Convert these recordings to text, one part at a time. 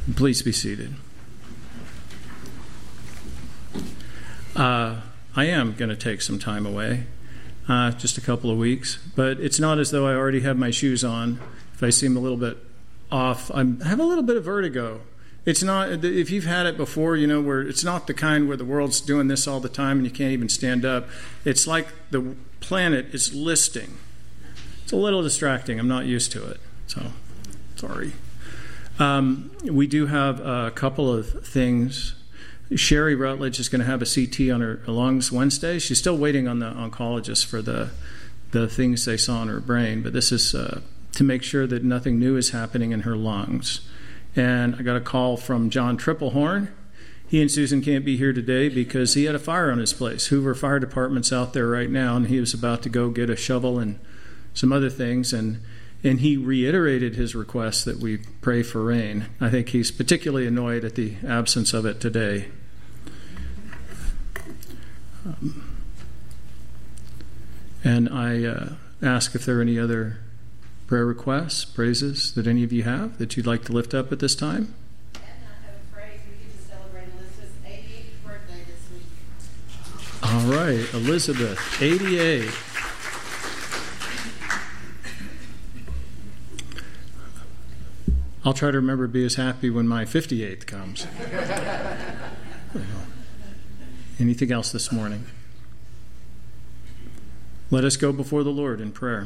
Please be seated. I am going to take some time away, just a couple of weeks, but it's not as though I already have my shoes on. If I seem a little bit off, I have a little bit of vertigo. It's not, if you've had it before, you know, where it's not the kind where the world's doing this all the time and you can't even stand up. It's like the planet is listing. It's a little distracting. I'm not used to it, so sorry. We do have a couple of things. Sherry Rutledge is going to have a CT on her lungs Wednesday. She's still waiting on the oncologist for the things they saw in her brain, but this is to make sure that nothing new is happening in her lungs. And I got a call from John Triplehorn. He and Susan can't be here today because he had a fire on his place. Hoover Fire Department's out there right now, and he was about to go get a shovel and some other things, and he reiterated his request that we pray for rain. I think he's particularly annoyed at the absence of it today. And I ask if there are any other prayer requests, praises that any of you have that you'd like to lift up at this time. And I have a praise. We get to celebrate Elizabeth's 88th birthday this week. All right, Elizabeth, 88. I'll try to remember to be as happy when my 58th comes. Anything else this morning? Let us go before the Lord in prayer.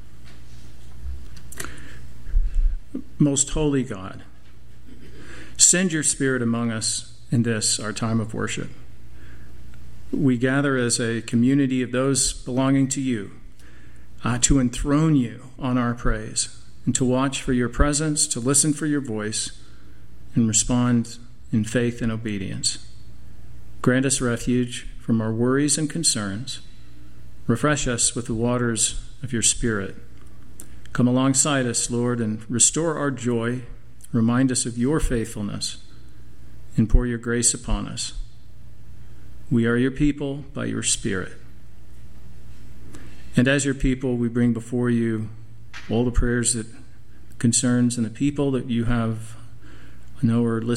Most holy God, send your Spirit among us in this, our time of worship. We gather as a community of those belonging to you to enthrone you on our praise, and to watch for your presence, to listen for your voice, and respond in faith and obedience. Grant us refuge from our worries and concerns. Refresh us with the waters of your Spirit. Come alongside us, Lord, and restore our joy. Remind us of your faithfulness, and pour your grace upon us. We are your people by your Spirit. And as your people, we bring before you all the prayers that concerns and the people that you have, I know, are listening